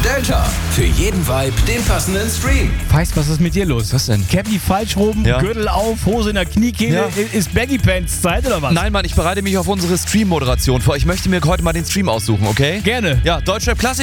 Delta. Für jeden Vibe den passenden Stream. Feist, was ist mit dir los? Was denn? Cappy falsch rum, Ja. Gürtel auf, Hose in der Kniekehle. Ja. Ist Baggy Pants Zeit oder was? Nein, Mann, ich bereite mich auf unsere Stream-Moderation vor. Ich möchte mir heute mal den Stream aussuchen, okay? Gerne. Ja, Deutschrap Klassik.